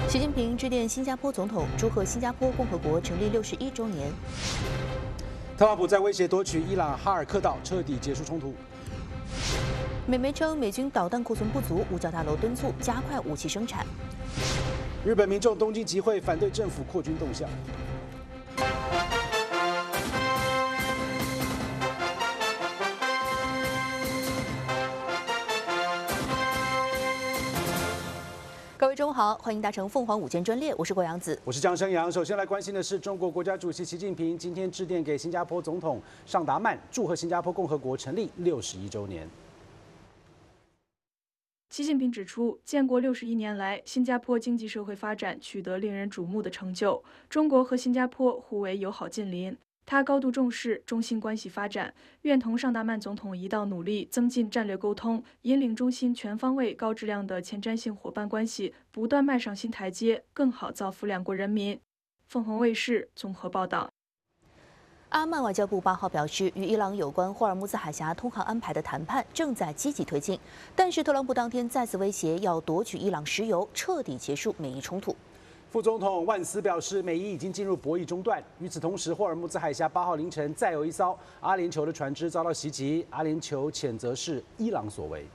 习近平致电新加坡总统，祝贺新加坡共和国成立61周年。 特朗普在威胁夺取伊朗哈尔克岛，彻底结束冲突。 美媒称美军导弹库存不足，五角大楼敦促加快武器生产。 日本民众东京集会反对政府扩军动向。 各位中午好，欢迎搭乘凤凰午间专列，我是郭阳子， 我是江生阳。首先来关心的是，中国国家主席习近平今天致电给新加坡总统尚达曼，祝贺新加坡共和国成立61周年。 习近平指出，建国61年来，新加坡经济社会发展取得令人瞩目的成就。中国和新加坡互为友好近邻，他高度重视中新关系发展，愿同尚达曼总统一道努力，增进战略沟通，引领中新全方位、高质量的前瞻性伙伴关系不断迈上新台阶，更好造福两国人民。凤凰卫视综合报道。 阿曼外交部8号表示，与伊朗有关霍尔木兹海峡通航安排的谈判正在积极推进，但是特朗普当天再次威胁要夺取伊朗石油，彻底结束美伊冲突。 副总统万斯表示，美伊已经进入博弈中段。与此同时，霍尔木兹海峡8号凌晨再有一艘阿联酋的船只遭到袭击，阿联酋谴责是伊朗所为。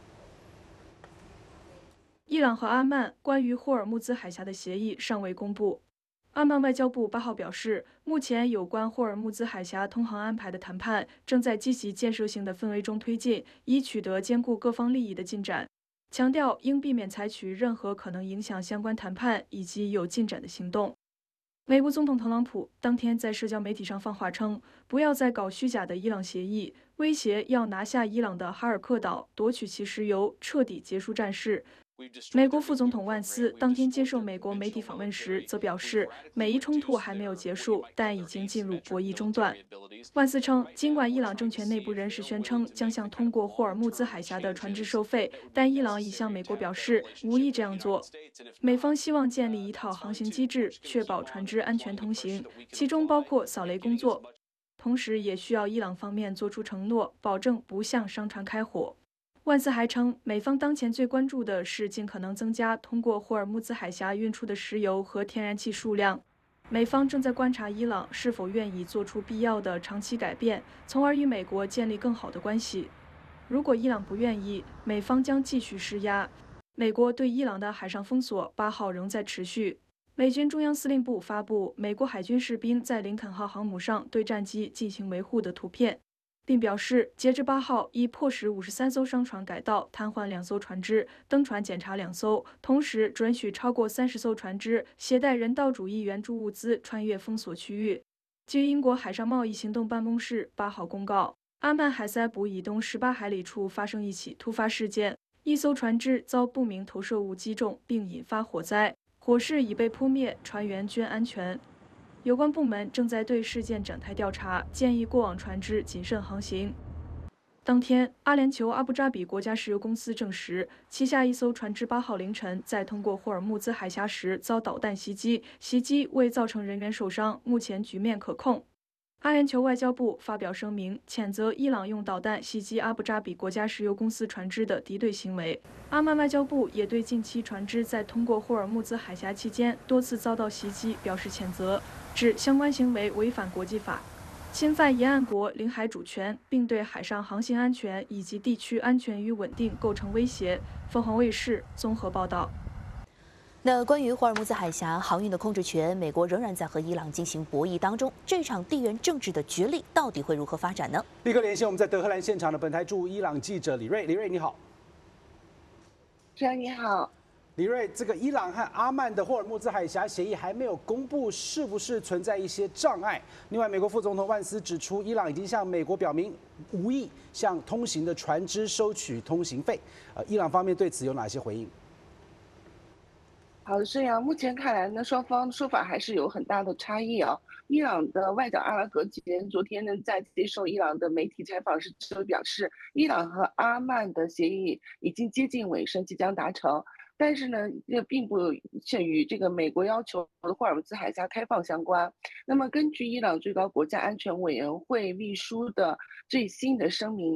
伊朗和阿曼关于霍尔木兹海峡的协议尚未公布。阿曼外交部8号表示，目前有关霍尔木兹海峡通航安排的谈判正在积极建设性的氛围中推进，以取得兼顾各方利益的进展。强调应避免采取任何可能影响相关谈判以及有进展的行动。美国总统特朗普当天在社交媒体上放话称，不要再搞虚假的伊朗协议，威胁要拿下伊朗的哈尔克岛，夺取其石油，彻底结束战事。美国副总统万斯当天接受美国媒体访问时，则表示，美伊冲突还没有结束，但已经进入博弈中段。万斯称，尽管伊朗政权内部人士宣称将向通过霍尔木兹海峡的船只收费，但伊朗已向美国表示无意这样做。美方希望建立一套航行机制，确保船只安全通行，其中包括扫雷工作，同时也需要伊朗方面做出承诺，保证不向商船开火。万斯还称，美方当前最关注的是尽可能增加通过霍尔木兹海峡运出的石油和天然气数量。美方正在观察伊朗是否愿意做出必要的长期改变，从而与美国建立更好的关系。如果伊朗不愿意，美方将继续施压。美国对伊朗的海上封锁8号仍在持续。美军中央司令部发布美国海军士兵在林肯号航母上对战机进行维护的图片，并表示，截至8号，已迫使53艘商船改道，瘫痪2艘船只，登船检查2艘，同时准许超过30艘船只携带人道主义援助物资穿越封锁区域。据英国海上贸易行动办公室8号公告，阿曼海塞卜以东18海里处发生一起突发事件，一艘船只遭不明投射物击中，并引发火灾，火势已被扑灭，船员均安全。有关部门正在对事件展开调查，建议过往船只谨慎航行。当天，阿联酋阿布扎比国家石油公司证实，旗下一艘船只8号凌晨在通过霍尔木兹海峡时遭导弹袭击，袭击未造成人员受伤，目前局面可控。阿联酋外交部发表声明，谴责伊朗用导弹袭击阿布扎比国家石油公司船只的敌对行为。阿曼外交部也对近期船只在通过霍尔木兹海峡期间多次遭到袭击表示谴责，指相关行为违反国际法，侵犯沿岸国领海主权，并对海上航行安全以及地区安全与稳定构成威胁。凤凰卫视综合报道。 那关于霍尔木兹海峡航运的控制权，美国仍然在和伊朗进行博弈当中。这场地缘政治的角力到底会如何发展呢？ 立刻连线我们在德黑兰现场的本台驻伊朗记者李瑞，李瑞你好。 主持人你好。 李瑞，这个伊朗和阿曼的霍尔木兹海峡协议还没有公布，是不是存在一些障碍？另外，美国副总统万斯指出，伊朗已经向美国表明无意向通行的船只收取通行费。伊朗方面对此有哪些回应？ 好的，这样目前看来呢，双方说法还是有很大的差异啊。伊朗的外长阿拉格吉昨天呢，在接受伊朗的媒体采访时就表示，伊朗和阿曼的协议已经接近尾声，即将达成。但是呢，这并不与这个美国要求的霍尔木兹海峡开放相关。那么，根据伊朗最高国家安全委员会秘书的最新的声明呢，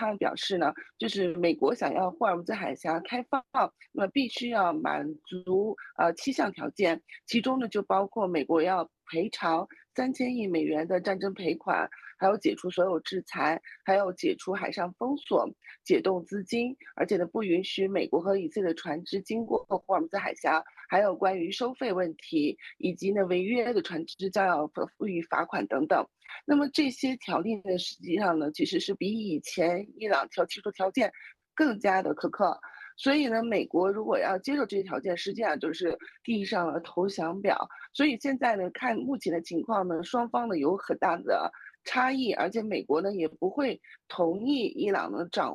他们表示呢，就是美国想要霍尔木兹海峡开放，那么必须要满足7项条件，其中呢就包括美国要赔偿3000亿美元的战争赔款，还有解除所有制裁，还有解除海上封锁，解冻资金，而且呢不允许美国和以色列船只经过霍尔木兹海峡，还有关于收费问题，以及呢违约的船只将要赋予罚款等等。那么这些条例呢，实际上呢，其实是比以前伊朗提出条件更加的苛刻。所以呢，美国如果要接受这些条件，实际上就是递上了投降表。所以现在呢，看目前的情况呢，双方呢有很大的差异，而且美国呢也不会同意伊朗呢掌